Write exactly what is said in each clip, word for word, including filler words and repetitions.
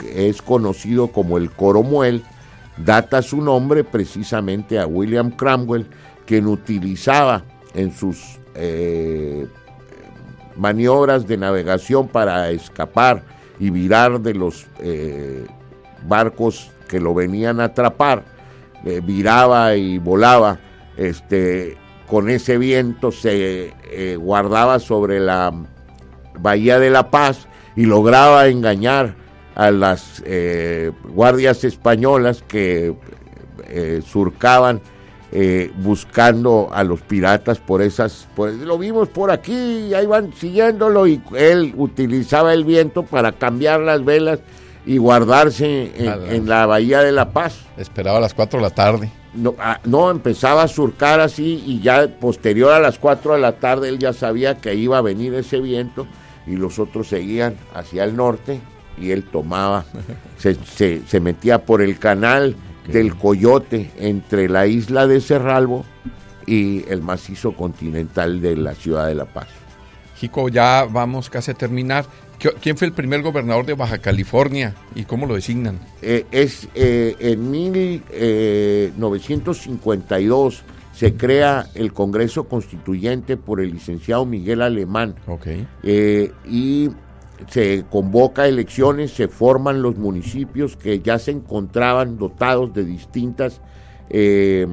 es conocido como el Coromuel, data su nombre precisamente a William Cromwell, quien utilizaba en sus eh, maniobras de navegación para escapar y virar de los eh, barcos que lo venían a atrapar, eh, viraba y volaba, este, con ese viento se eh, guardaba sobre la Bahía de la Paz y lograba engañar a las eh, guardias españolas que eh, surcaban eh, buscando a los piratas por esas, por, lo vimos por aquí, ahí van siguiéndolo, y él utilizaba el viento para cambiar las velas y guardarse en, en la Bahía de la Paz. Esperaba a las cuatro de la tarde. No, ah, no, empezaba a surcar así, y ya posterior a las cuatro de la tarde él ya sabía que iba a venir ese viento, y los otros seguían hacia el norte, y él tomaba, se, se, se metía por el canal okay. del Coyote entre la isla de Cerralbo y el macizo continental de la ciudad de La Paz. Jico, ya vamos casi a terminar. ¿Quién fue el primer gobernador de Baja California y cómo lo designan? Eh, es eh, en mil novecientos cincuenta y dos se crea el Congreso Constituyente por el licenciado Miguel Alemán. Okay. Eh, y se convoca elecciones, se forman los municipios que ya se encontraban dotados de distintas eh,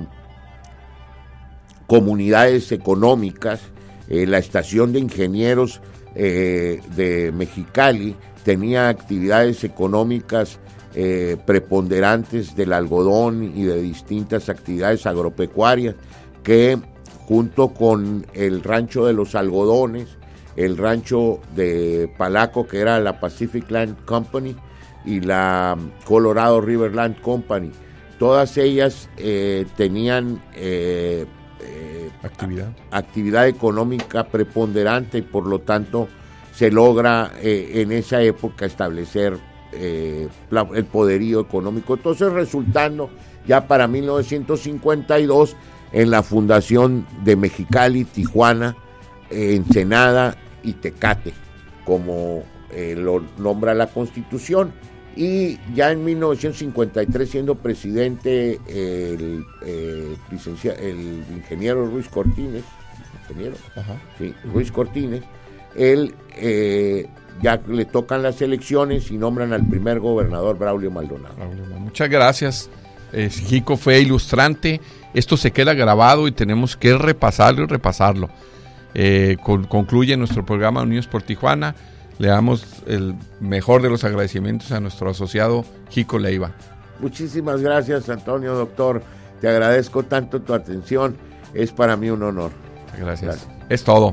comunidades económicas. Eh, la estación de ingenieros eh, de Mexicali tenía actividades económicas eh, preponderantes del algodón y de distintas actividades agropecuarias que, junto con el rancho de los algodones, el rancho de Palaco, que era la Pacific Land Company, y la Colorado River Land Company, todas ellas eh, tenían eh, eh, actividad. A, actividad económica preponderante, y por lo tanto se logra eh, en esa época establecer eh, la, el poderío económico. Entonces, resultando ya para mil novecientos cincuenta y dos en la fundación de Mexicali, Tijuana, eh, Ensenada y Tecate, como eh, lo nombra la Constitución. Y ya en mil novecientos cincuenta y tres, siendo presidente el, eh, licencia, el ingeniero Ruiz Cortines, ingeniero, Ajá. Sí, Ruiz Cortines, él eh, ya le tocan las elecciones y nombran al primer gobernador, Braulio Maldonado. Muchas gracias. Eh, Jico fue ilustrante. Esto se queda grabado y tenemos que repasarlo y repasarlo. Eh, con, concluye nuestro programa Unidos por Tijuana. Le damos el mejor de los agradecimientos a nuestro asociado Jico Leiva. Muchísimas gracias, Antonio, doctor. Te agradezco tanto tu atención. Es para mí un honor. Gracias. Gracias. Es todo.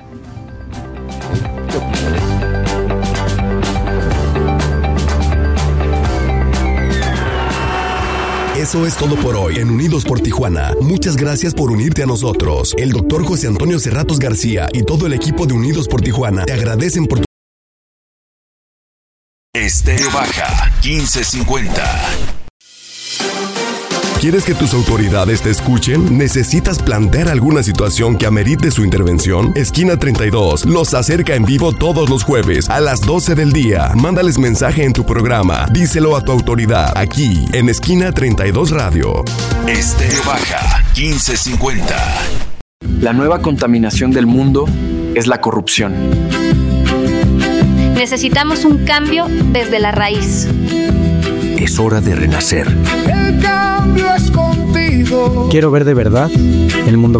Eso es todo por hoy en Unidos por Tijuana. Muchas gracias por unirte a nosotros. El doctor José Antonio Cerratos García y todo el equipo de Unidos por Tijuana te agradecen por tu... Estéreo Baja quince cincuenta. ¿Quieres que tus autoridades te escuchen? ¿Necesitas plantear alguna situación que amerite su intervención? Esquina treinta y dos los acerca en vivo todos los jueves a las doce del día. Mándales mensaje en tu programa. Díselo a tu autoridad aquí en Esquina treinta y dos Radio. Estéreo Baja quince cincuenta. La nueva contaminación del mundo es la corrupción. Necesitamos un cambio desde la raíz. Es hora de renacer. El cambio es contigo. Quiero ver de verdad el mundo